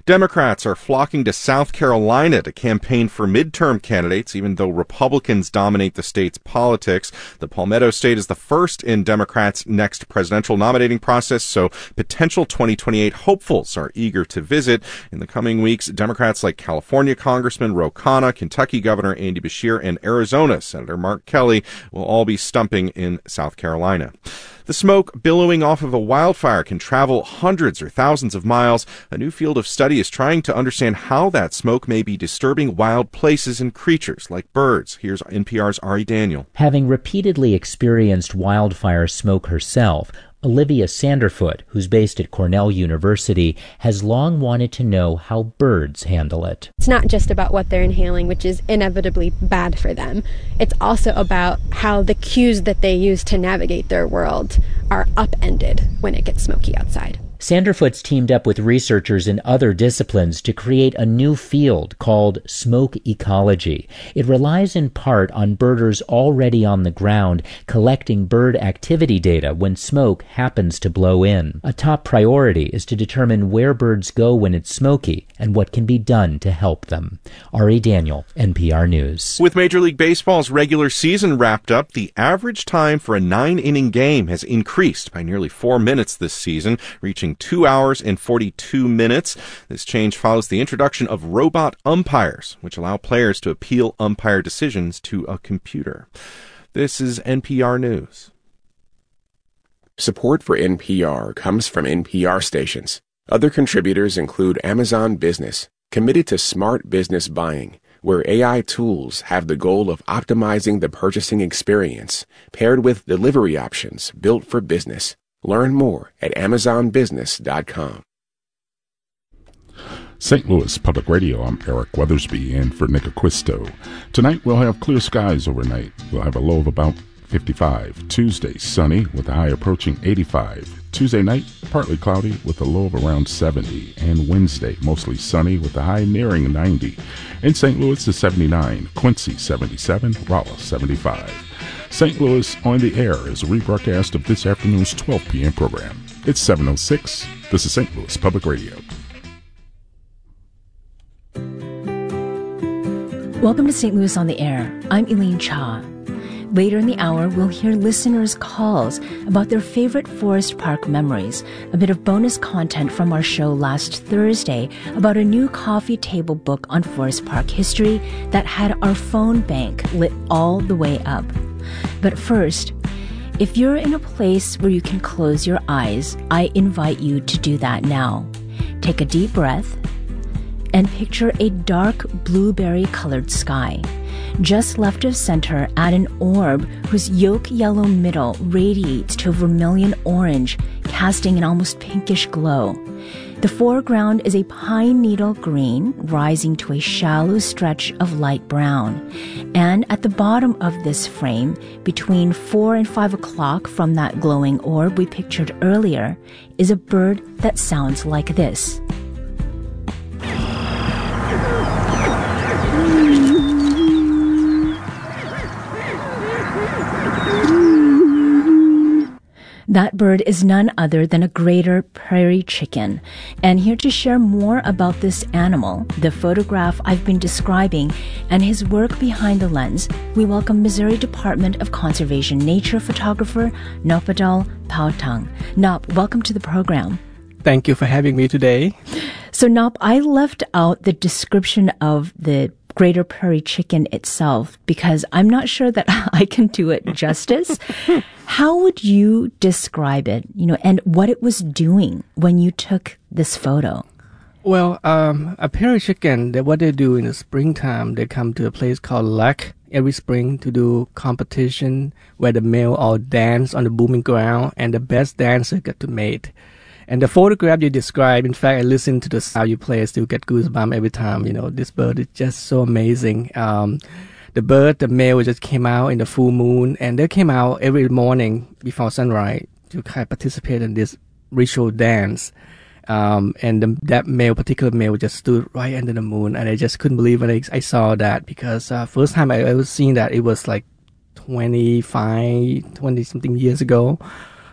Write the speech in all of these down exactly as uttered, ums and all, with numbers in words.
Democrats are flocking to South Carolina to campaign for midterm candidates, even though Republicans dominate the state's politics. The Palmetto State is the first in Democrats' next presidential nominating process, so potential twenty twenty-eight hopefuls are eager to visit. In the coming weeks, Democrats like California Congressman Ro Khanna, Kentucky Governor Andy Beshear, and Arizona Senator Mark Kelly will all be stumping in South Carolina. The smoke billowing off of a wildfire can travel hundreds or thousands of miles. A new field of study is trying to understand how that smoke may be disturbing wild places and creatures like birds. Here's N P R's Ari Daniel. Having repeatedly experienced wildfire smoke herself, Olivia Sanderfoot, who's based at Cornell University, has long wanted to know how birds handle it. It's not just about what they're inhaling, which is inevitably bad for them. It's also about how the cues that they use to navigate their world are upended when it gets smoky outside. Sanderfoot's teamed up with researchers in other disciplines to create a new field called smoke ecology. It relies in part on birders already on the ground collecting bird activity data when smoke happens to blow in. A top priority is to determine where birds go when it's smoky and what can be done to help them. Ari Daniel, N P R News. With Major League Baseball's regular season wrapped up, the average time for a nine-inning game has increased by nearly four minutes this season, reaching two hours and forty-two minutes. This change follows the introduction of robot umpires, which allow players to appeal umpire decisions to a computer. This is N P R News. Support for N P R comes from N P R stations. Other contributors include Amazon Business, committed to smart business buying, where A I tools have the goal of optimizing the purchasing experience, paired with delivery options built for business. Learn more at amazon business dot com. Saint Louis Public Radio, I'm Eric Weathersby in for Nick Acquisto. Tonight we'll have clear skies overnight. We'll have a low of about fifty-five. Tuesday, sunny with a high approaching eighty-five. Tuesday night, partly cloudy with a low of around seventy. And Wednesday, mostly sunny with a high nearing ninety. In Saint Louis is seventy-nine, Quincy seventy-seven, Rolla seventy-five. Saint Louis on the Air is a rebroadcast of this afternoon's twelve p.m. program. It's seven oh six. This is Saint Louis Public Radio. Welcome to Saint Louis on the Air. I'm Elaine Cha. Later in the hour, we'll hear listeners' calls about their favorite Forest Park memories, a bit of bonus content from our show last Thursday about a new coffee table book on Forest Park history that had our phone bank lit all the way up. But first, if you're in a place where you can close your eyes, I invite you to do that now. Take a deep breath and picture a dark blueberry-colored sky. Just left of center, add an orb whose yolk yellow middle radiates to a vermilion orange, casting an almost pinkish glow. The foreground is a pine needle green rising to a shallow stretch of light brown. And at the bottom of this frame, between four and five o'clock from that glowing orb we pictured earlier, is a bird that sounds like this. That bird is none other than a greater prairie chicken. And here to share more about this animal, the photograph I've been describing, and his work behind the lens, we welcome Missouri Department of Conservation nature photographer Noppadol Pautang. Nop, welcome to the program. Thank you for having me today. So Nop, I left out the description of the greater prairie chicken itself because I'm not sure that I can do it justice. How would you describe it, you know, and what it was doing when you took this photo? Well, um, a prairie chicken, they, what they do in the springtime, they come to a place called Lake every spring to do competition where the male all dance on the booming ground and the best dancer get to mate. And the photograph you described, in fact, I listen to the sound you play, I still get goosebumps every time. You know, this bird is just so amazing. Um, the bird, the male just came out in the full moon, and they came out every morning before sunrise to kind of participate in this ritual dance. Um, and the, that male, particular male, just stood right under the moon, and I just couldn't believe when I, I saw that because uh, first time I ever seen that, it was like twenty-five, twenty something years ago.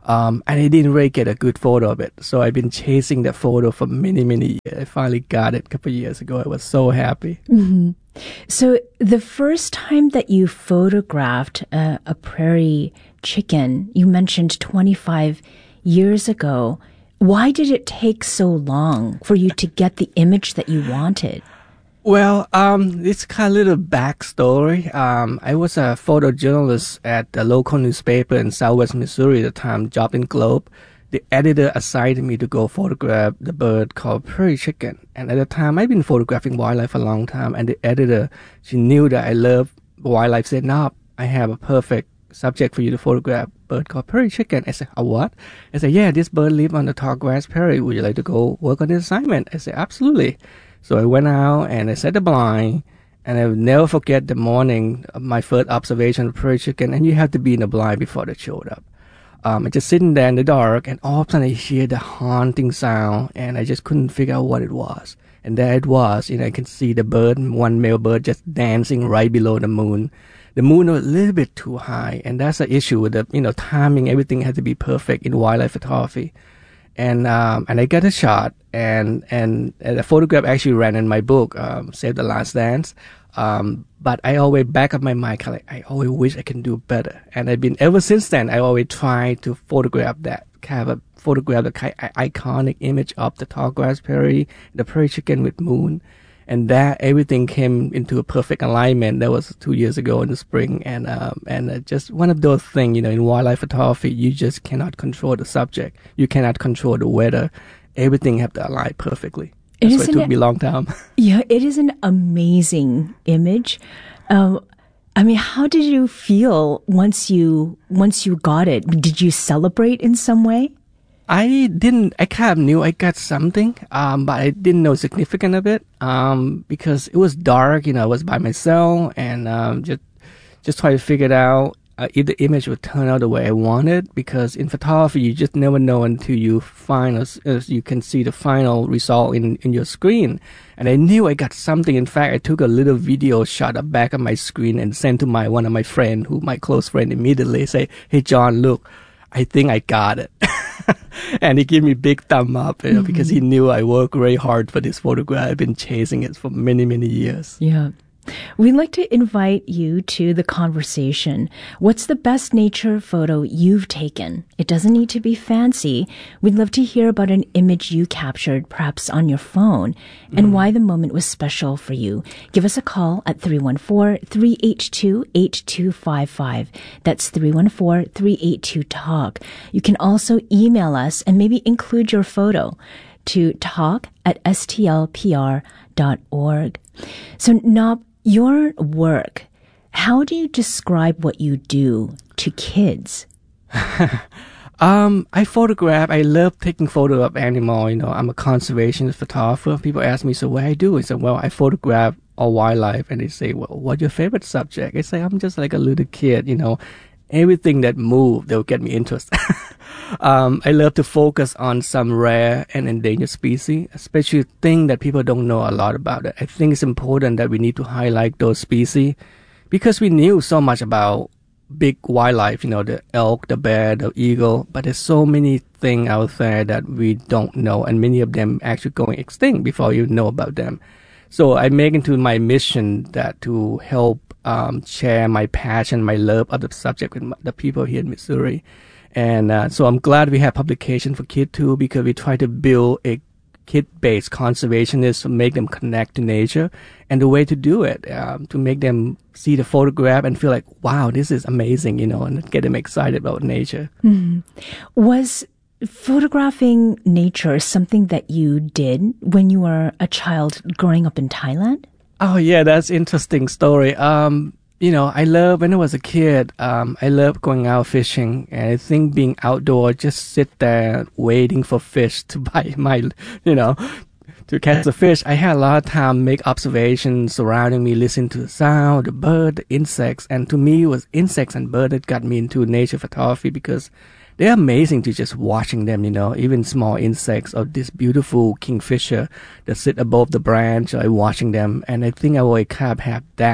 Um, and I didn't really get a good photo of it. So I've been chasing that photo for many, many years. I finally got it a couple of years ago. I was so happy. Mm-hmm. So the first time that you photographed uh, a prairie chicken, you mentioned twenty-five years ago. Why did it take so long for you to get the image that you wanted? Well, um, it's kind of a little backstory. Um, I was a photojournalist at the local newspaper in Southwest Missouri at the time, Joplin Globe. The editor assigned me to go photograph the bird called prairie chicken. And at the time, I'd been photographing wildlife for a long time. And the editor, she knew that I loved wildlife, said, "No, I have a perfect subject for you to photograph, bird called prairie chicken." I said, "A what?" I said, "Yeah, this bird lives on the tall grass prairie. Would you like to go work on this assignment?" I said, "Absolutely." So I went out and I set the blind, and I will never forget the morning of my first observation of prairie chicken, and you have to be in the blind before they showed up. Um, I just sitting there in the dark, and all of a sudden I hear the haunting sound, and I just couldn't figure out what it was. And there it was, you know, I can see the bird, one male bird just dancing right below the moon. The moon was a little bit too high, and that's the issue with the, you know, timing. Everything had to be perfect in wildlife photography. And um, and I got a shot, and, and and the photograph actually ran in my book, um, Save the Last Dance. Um, but I always back up my mind, kind of like, I always wish I can do better. And I've been ever since then. I always try to photograph that kind of a photograph the kind of iconic image of the tall grass prairie, the prairie chicken with moon. And that everything came into a perfect alignment. That was two years ago in the spring, and um, and uh, just one of those things, you know, in wildlife photography, you just cannot control the subject. You cannot control the weather. Everything have to align perfectly. That's why it took me a long time. Yeah, it is an amazing image. Um, I mean, how did you feel once you once you got it? Did you celebrate in some way? I didn't, I kind of knew I got something, um, but I didn't know significance of it, um, because it was dark, you know, I was by myself, and, um, just, just try to figure it out, uh, if the image would turn out the way I wanted, because in photography, you just never know until you find, as, as you can see the final result in, in your screen. And I knew I got something. In fact, I took a little video shot of back of my screen and sent to my, one of my friend, who, my close friend, immediately say, "Hey, John, look, I think I got it." And he gave me big thumb up, you know, mm-hmm. because he knew I worked very hard for this photograph. I've been chasing it for many, many years. Yeah. We'd like to invite you to the conversation. What's the best nature photo you've taken? It doesn't need to be fancy. We'd love to hear about an image you captured, perhaps on your phone, and mm. why the moment was special for you. Give us a call at three one four, three eight two, eight two five five. That's three one four, three eight two, talk. You can also email us and maybe include your photo to talk at s t l p r dot org. So, Nob, your work, how do you describe what you do to kids? um, I photograph. I love taking photos of animals. You know, I'm a conservationist photographer. People ask me, so what I do? I say, well, I photograph all wildlife. And they say, well, what's your favorite subject? I say, I'm just like a little kid, you know. Everything that moves, they'll get me interested. um, I love to focus on some rare and endangered species, especially things that people don't know a lot about it. I think it's important that we need to highlight those species because we knew so much about big wildlife, you know, the elk, the bear, the eagle, but there's so many things out there that we don't know, and many of them actually going extinct before you know about them. So I make it to my mission that to help Um, share my passion, my love of the subject with the people here in Missouri. And uh, so I'm glad we have publication for kids too, because we try to build a kid-based conservationist to make them connect to nature. And the way to do it, um, to make them see the photograph and feel like, wow, this is amazing, you know, and get them excited about nature. Mm-hmm. Was photographing nature something that you did when you were a child growing up in Thailand? Oh, yeah, that's interesting story. Um, you know, I love, when I was a kid, um, I loved going out fishing. And I think being outdoor, just sit there waiting for fish to bite my, you know, to catch the fish. I had a lot of time make observations surrounding me, listen to the sound, the bird, the insects. And to me, it was insects and birds that got me into nature photography because they're amazing to just watching them, you know, even small insects or this beautiful kingfisher that sit above the branch, I watching them. And I think I will kind of have that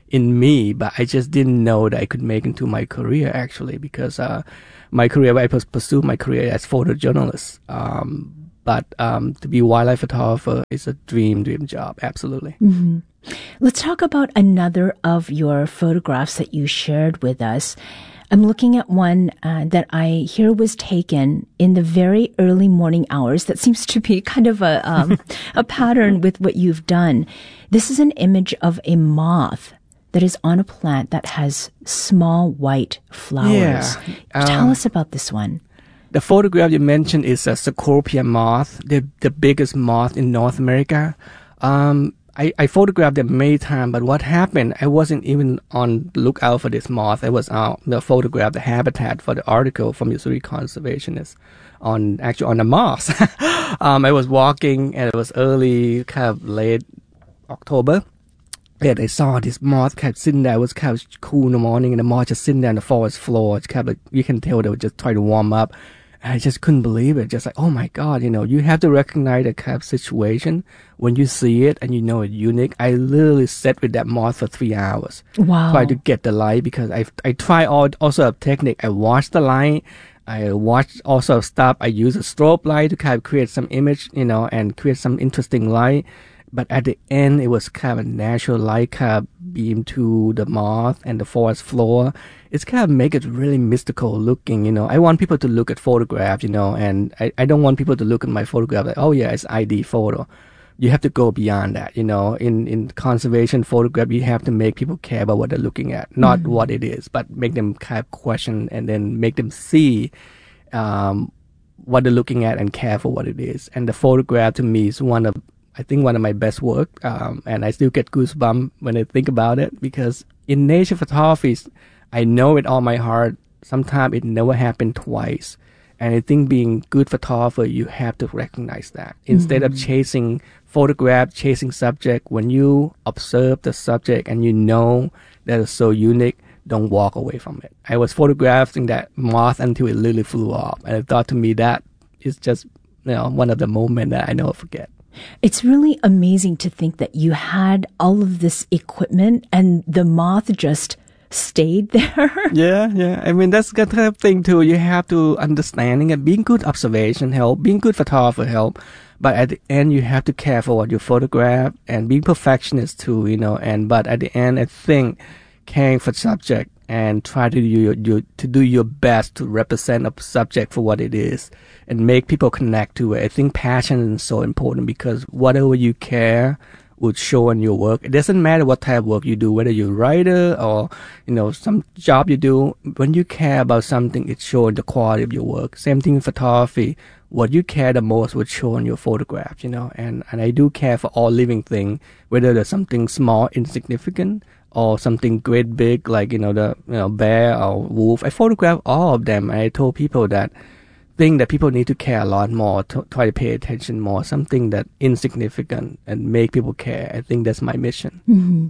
in me, but I just didn't know that I could make into my career actually, because uh, my career, I pursued my career as photojournalist. Um, but um, to be a wildlife photographer is a dream, dream job, absolutely. Mm-hmm. Let's talk about another of your photographs that you shared with us. I'm looking at one uh, that I hear was taken in the very early morning hours. That seems to be kind of a um, a pattern with what you've done. This is an image of a moth that is on a plant that has small white flowers. Yeah, um, Tell us about this one. The photograph you mentioned is a scorpion moth, the the biggest moth in North America. Um, I, I photographed them many times, but what happened, I wasn't even on the lookout for this moth. I was out to photograph the habitat for the article from Missouri Conservationist on, actually on the moth. um, I was walking and it was early, kind of late October. And I saw this moth kind of sitting there. It was kind of cool in the morning, and the moth just sitting there on the forest floor. It's kind of like, you can tell they were just trying to warm up. And I just couldn't believe it. Just like, oh my God, you know, you have to recognize that kind of situation when you see it and you know it's unique. I literally sat with that moth for three hours. Wow. Try to get the light, because I I try all also a technique. I watch the light. I watch also stuff. I use a strobe light to kind of create some image, you know, and create some interesting light. But at the end, it was kind of a natural light kind of beam to the moth and the forest floor. It's kind of make it really mystical looking, you know. I want people to look at photographs, you know, and I, I don't want people to look at my photograph like, oh yeah, it's I D photo. You have to go beyond that, you know. In in conservation photograph, you have to make people care about what they're looking at, not mm-hmm. what it is, but make them kind of question and then make them see um, what they're looking at and care for what it is. And the photograph to me is one of I think one of my best work, um, and I still get goosebumps when I think about it, because in nature photography, I know with all my heart, sometimes it never happened twice. And I think being good photographer, you have to recognize that. Instead mm-hmm. of chasing photograph, chasing subject, when you observe the subject and you know that it's so unique, don't walk away from it. I was photographing that moth until it literally flew off. And I thought to me that is just, you know, one of the moments that I never forget. It's really amazing to think that you had all of this equipment and the moth just stayed there. Yeah, yeah. I mean, that's the kind of thing too. You have to understanding and being good observation help, being good photographer help. But at the end, you have to care for what you photograph and being perfectionist too, you know. And but at the end, I think caring for subject and try to do your, your to do your best to represent a subject for what it is and make people connect to it. I think passion is so important, because whatever you care would show in your work. It doesn't matter what type of work you do, whether you're a writer or, you know, some job you do. When you care about something, it shows the quality of your work. Same thing in photography. What you care the most would show in your photograph, you know. And, and I do care for all living things, whether there's something small, insignificant, or something great big, like, you know, the you know bear or wolf. I photograph all of them. And I told people that thing that people need to care a lot more, to try to pay attention more, something that insignificant and make people care. I think that's my mission. Mm-hmm.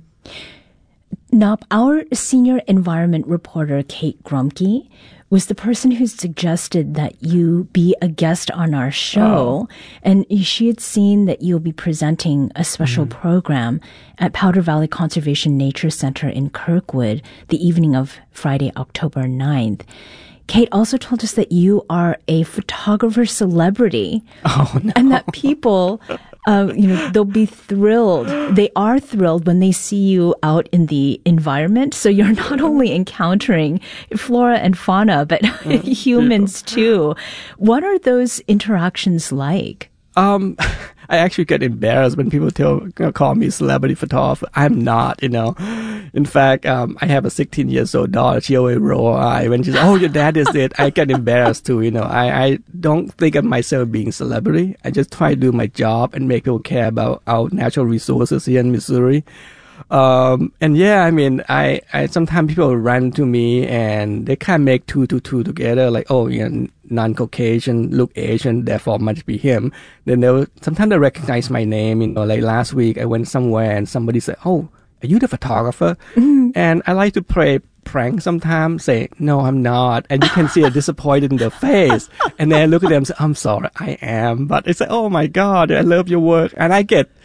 Now, our senior environment reporter, Kate Grumke, was the person who suggested that you be a guest on our show. Oh. And she had seen that you'll be presenting a special mm-hmm. program at Powder Valley Conservation Nature Center in Kirkwood the evening of Friday, October ninth. Kate also told us that you are a photographer celebrity. Oh, no. And that people, uh, you know, they'll be thrilled. They are thrilled when they see you out in the environment. So you're not only encountering flora and fauna, but mm, humans too. What are those interactions like? Um, I actually get embarrassed when people tell, you know, call me celebrity photographer. I'm not, you know. In fact, um, I have a sixteen years old daughter. She always roll her eye when she's, oh, your dad is it. I get embarrassed too, you know. I, I don't think of myself being celebrity. I just try to do my job and make people care about our natural resources here in Missouri. Um, and yeah, I mean, I, I, sometimes people run to me and they kind of make two to two together, like, oh, you know, non-Caucasian, look Asian, therefore must be him. Then they'll, sometimes they recognize my name, you know, like last week I went somewhere and somebody said, oh, are you the photographer? Mm-hmm. And I like to play prank sometimes, say, no, I'm not. And you can see a disappointed in their face. And then I look at them and say, I'm sorry, I am. But they say, oh my God, I love your work. And I get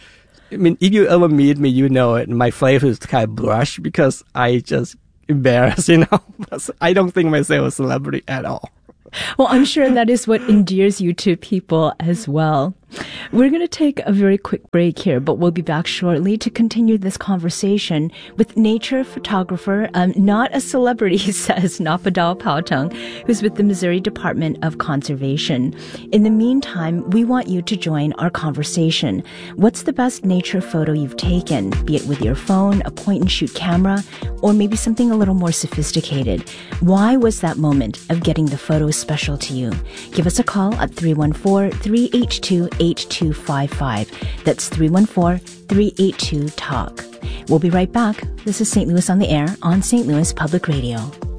I mean, if you ever meet me, you know it. My flavor is kind of blush because I just embarrassed, you know. I don't think myself a celebrity at all. Well, I'm sure that is what endears you to people as well. We're going to take a very quick break here, but we'll be back shortly to continue this conversation with nature photographer, um, not a celebrity, says Napadal Pauteng, who's with the Missouri Department of Conservation. In the meantime, we want you to join our conversation. What's the best nature photo you've taken, be it with your phone, a point-and-shoot camera, or maybe something a little more sophisticated? Why was that moment of getting the photo special to you? Give us a call at three one four, three eight two, eight two five five. That's three one four, three eight two, talk. We'll be right back. This is Saint Louis on the Air on Saint Louis Public Radio.